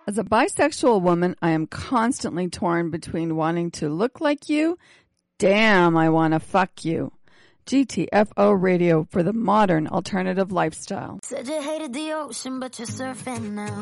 As a bisexual woman, I am constantly torn between wanting to look like you. Damn, I want to fuck you. GTFO Radio for the modern alternative lifestyle. Said you hated the ocean, but you're surfing now.